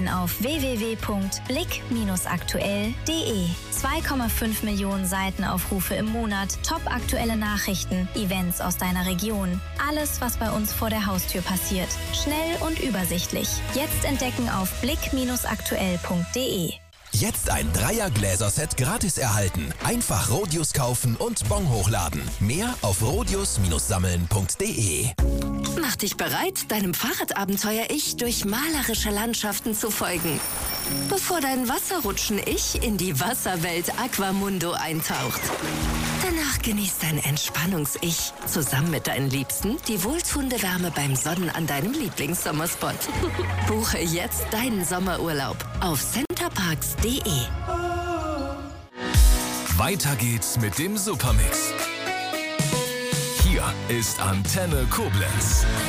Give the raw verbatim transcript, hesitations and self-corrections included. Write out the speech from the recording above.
ein auf w w w punkt blick aktuell punkt de. zwei Komma fünf Millionen Seitenaufrufe im Monat, top-aktuelle Nachrichten, Events aus deiner Region. Alles, was bei uns vor der Haustür passiert. Schnell und übersichtlich. Jetzt entdecken auf blick aktuell punkt de. Jetzt ein Dreier-Gläser-Set gratis erhalten. Einfach Rodius kaufen und Bon hochladen. Mehr auf rodius sammeln punkt de. Mach dich bereit, deinem Fahrradabenteuer-Ich durch malerische Landschaften zu folgen. Bevor dein Wasserrutschen-Ich in die Wasserwelt Aquamundo eintaucht. Danach genießt dein Entspannungs-Ich zusammen mit deinen Liebsten die wohltuende Wärme beim Sonnen an deinem Lieblingssommerspot. Buche jetzt deinen Sommerurlaub auf centerparks punkt de. Weiter geht's mit dem Supermix. Hier ist Antenne Koblenz.